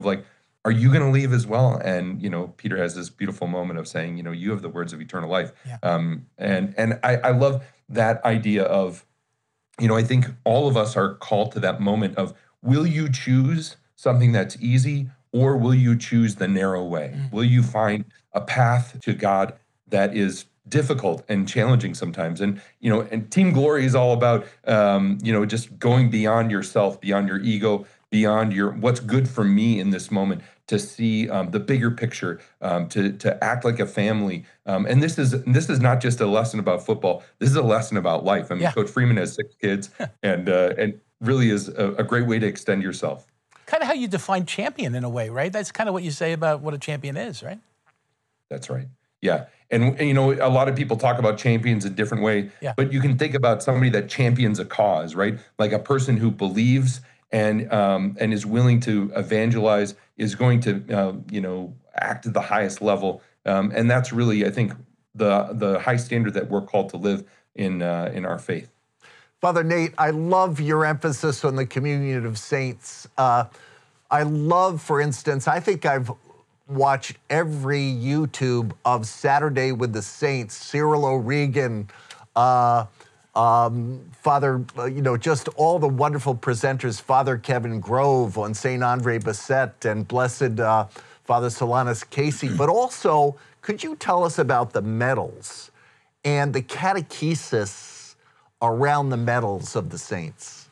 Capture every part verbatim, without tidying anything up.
like, are you going to leave as well? And, you know, Peter has this beautiful moment of saying, you know, you have the words of eternal life. Yeah. Um, and and I, I love that idea of, you know, I think all of us are called to that moment of, will you choose something that's easy, or will you choose the narrow way? Mm. Will you find a path to God that is difficult and challenging sometimes? And, you know, and Team Glory is all about, um, you know, just going beyond yourself, beyond your ego, beyond your what's good for me in this moment, to see um, the bigger picture, um, to to act like a family. Um, and this is this is not just a lesson about football. This is a lesson about life. I mean, Yeah. Coach Freeman has six kids, and uh, and really is a, a great way to extend yourself. Kind of how you define champion in a way, right? That's kind of what you say about what a champion is, right? That's right. Yeah. And, and, you know, a lot of people talk about champions a different way, Yeah. but you can think about somebody that champions a cause, right? Like a person who believes and um, and is willing to evangelize, is going to uh, you know, act at the highest level, um, and that's really, I think, the the high standard that we're called to live in uh, in our faith. Father Nate, I love your emphasis on the communion of saints. Uh, I love, for instance, I think I've watched every YouTube of Saturday with the Saints, Cyril O'Regan, uh, um, Father, uh, you know, just all the wonderful presenters, Father Kevin Grove on Saint Andre Bessette, and Blessed uh, Father Solanus Casey. But also, could you tell us about the medals and the catechesis around the medals of the saints?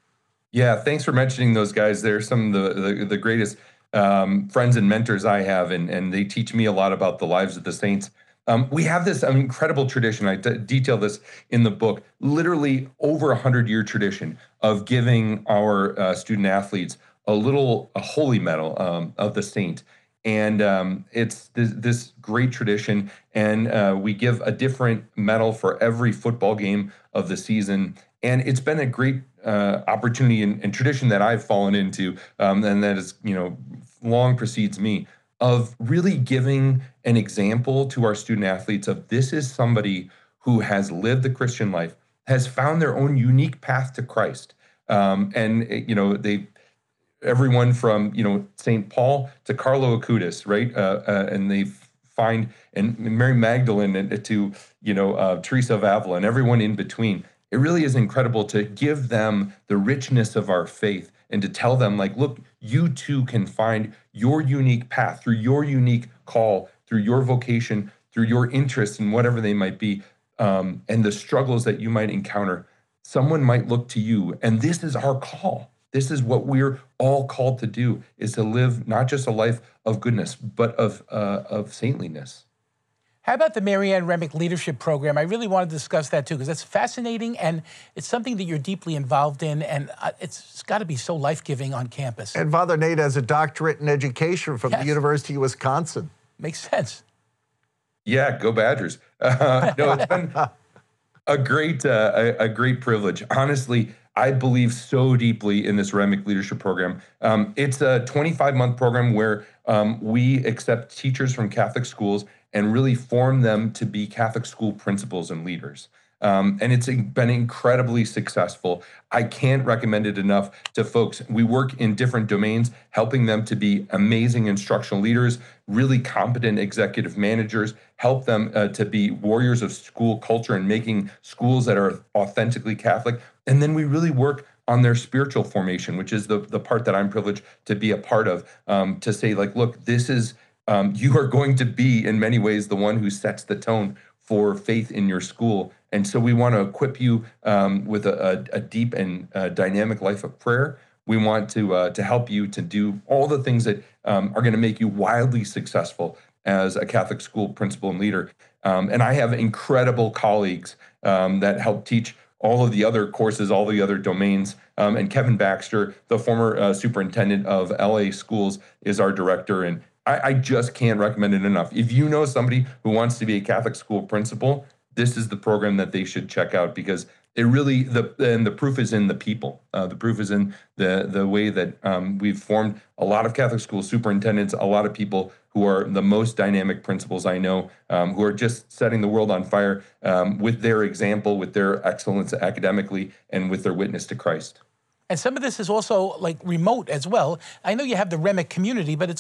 Yeah, thanks for mentioning those guys. They're some of the the, the greatest um, friends and mentors I have, and and they teach me a lot about the lives of the saints. Um, we have this um, incredible tradition. I d- detail this in the book. Literally over a hundred year tradition of giving our uh, student athletes a little a holy medal um, of the saint, and um, it's this, this great tradition. And uh, we give a different medal for every football game of the season. And it's been a great uh, opportunity and, and tradition that I've fallen into, um, and that is, you know, long precedes me, of really giving an example to our student athletes of, this is somebody who has lived the Christian life, has found their own unique path to Christ. Um, and, eh, you know, they, everyone from, you know, Saint Paul to Carlo Acutis, right? Uh, uh, and they find, and Mary Magdalene, and to, you know, uh, Teresa of Avila, and everyone in between. It really is incredible to give them the richness of our faith, and to tell them, like, look, you too can find your unique path through your unique call, through your vocation, through your interests in whatever they might be, um, and the struggles that you might encounter. Someone might look to you, and this is our call. This is what we're all called to do, is to live not just a life of goodness, but of uh, of saintliness. How about the Marianne Remick Leadership Program? I really want to discuss that too, because that's fascinating, and it's something that you're deeply involved in, and uh, it's, it's got to be so life-giving on campus. And Father Nate has a doctorate in education from Yes. the University of Wisconsin. Makes sense. Yeah, go Badgers. Uh, no, it's been a great uh, a, a great privilege. Honestly, I believe so deeply in this Remick Leadership Program. Um, it's a twenty-five month program where um, we accept teachers from Catholic schools and really form them to be Catholic school principals and leaders. Um, and it's been incredibly successful. I can't recommend it enough to folks. We work in different domains, helping them to be amazing instructional leaders, really competent executive managers, help them uh, to be warriors of school culture and making schools that are authentically Catholic. And then we really work on their spiritual formation, which is the, the part that I'm privileged to be a part of, um, to say, like, look, this is, um, you are going to be, in many ways, the one who sets the tone for faith in your school. And so we want to equip you um, with a, a, a deep and uh, dynamic life of prayer. We want to uh, to help you to do all the things that um, are going to make you wildly successful as a Catholic school principal and leader. Um, and I have incredible colleagues um, that help teach all of the other courses, all the other domains. Um, and Kevin Baxter, the former uh, superintendent of L A schools, is our director. And I, I just can't recommend it enough. If you know somebody who wants to be a Catholic school principal, this is the program that they should check out, because it really, the and the proof is in the people. Uh, the proof is in the the way that um, we've formed a lot of Catholic school superintendents, a lot of people who are the most dynamic principals I know, um, who are just setting the world on fire um, with their example, with their excellence academically, and with their witness to Christ. And some of this is also like remote as well. I know you have the Remick community, but it's